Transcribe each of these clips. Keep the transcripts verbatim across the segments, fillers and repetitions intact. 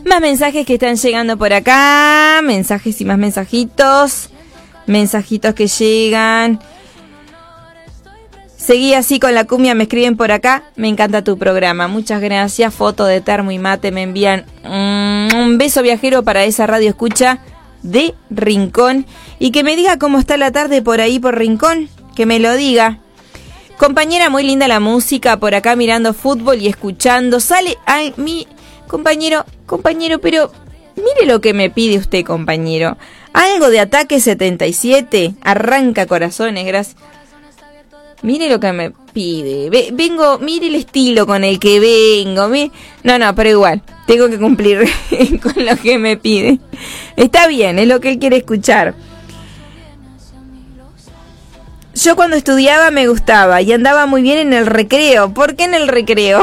Más mensajes que están llegando por acá. Mensajes y más mensajitos. Mensajitos que llegan. Seguí así con la cumbia, me escriben por acá. Me encanta tu programa. Muchas gracias. Foto de termo y mate me envían. Mm, un beso viajero para esa radio escucha de Rincón. Y que me diga cómo está la tarde por ahí por Rincón. Que me lo diga. Compañera, muy linda la música. Por acá mirando fútbol y escuchando. Sale ay, mi compañero, compañero, pero mire lo que me pide usted, compañero. Algo de Ataque setenta y siete. Arranca corazones, gracias. Mire lo que me pide. Ve, vengo, mire el estilo con el que vengo. Mire. No, no, pero igual. Tengo que cumplir con lo que me pide. Está bien, es lo que él quiere escuchar. Yo cuando estudiaba me gustaba y andaba muy bien en el recreo. ¿Por qué en el recreo?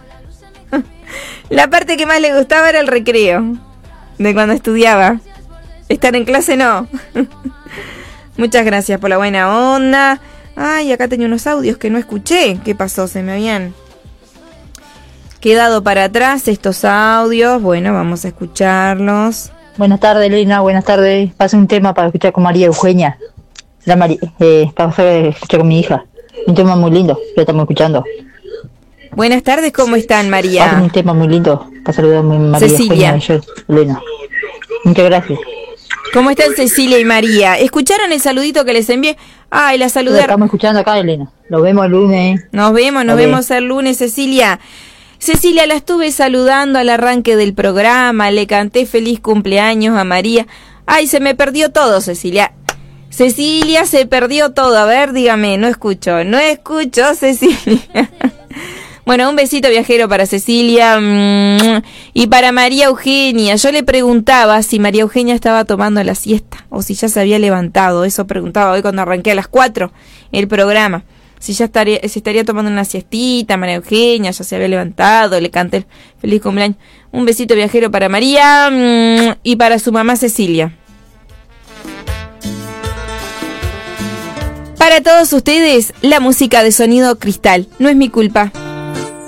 La parte que más le gustaba era el recreo. De cuando estudiaba. Estar en clase no. Muchas gracias por la buena onda. Ay, acá tenía unos audios que no escuché. ¿Qué pasó? Se me habían quedado para atrás estos audios. Bueno, vamos a escucharlos. Buenas tardes, Elena. Buenas tardes. Pase un tema para escuchar con María Eugenia. La María, eh, para escuchar con mi hija. Un tema muy lindo. Lo estamos escuchando. Buenas tardes, ¿cómo están, María? Pase un tema muy lindo para saludar a mi María Cecilia. Eugenia y yo, Elena. Muchas gracias. ¿Cómo están Cecilia y María? ¿Escucharon el saludito que les envié? Ay, la saludé. Estamos escuchando acá, Elena. Nos vemos el lunes. Nos vemos, nos vemos el lunes, Cecilia. Cecilia, la estuve saludando al arranque del programa, le canté feliz cumpleaños a María. Ay, se me perdió todo, Cecilia. Cecilia, se perdió todo. A ver, dígame, no escucho, no escucho, Cecilia. Bueno, un besito viajero para Cecilia y para María Eugenia. Yo le preguntaba si María Eugenia estaba tomando la siesta o si ya se había levantado. Eso preguntaba hoy cuando arranqué a las cuatro el programa. Si ya estaría, se estaría tomando una siestita, María Eugenia, ya se había levantado, le canté el feliz cumpleaños. Un besito viajero para María y para su mamá Cecilia. Para todos ustedes, la música de Sonido Cristal. No es mi culpa.